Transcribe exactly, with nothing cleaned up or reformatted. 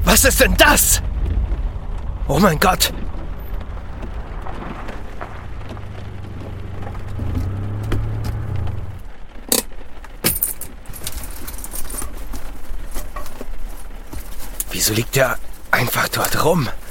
Was ist denn das? Oh mein Gott! Wieso liegt er einfach dort rum?